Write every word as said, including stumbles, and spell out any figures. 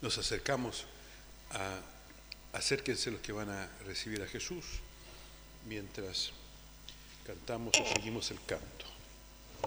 nos acercamos a acérquense los que van a recibir a Jesús mientras cantamos o seguimos el canto.